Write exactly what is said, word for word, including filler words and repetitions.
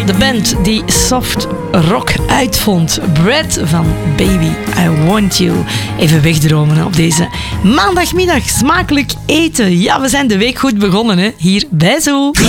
De band die soft rock uitvond. Brad van Baby, I Want You. Even wegdromen op deze maandagmiddag. Smakelijk eten. Ja, we zijn de week goed begonnen, hè? Hier bij Zo.